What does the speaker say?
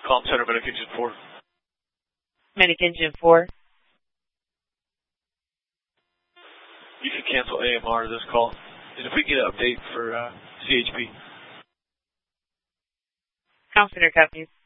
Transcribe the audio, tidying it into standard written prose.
Comm Center, Medic Engine 4. Medic Engine 4. You can cancel AMR to this call. And if we get an update for CHP. Comm Center copies.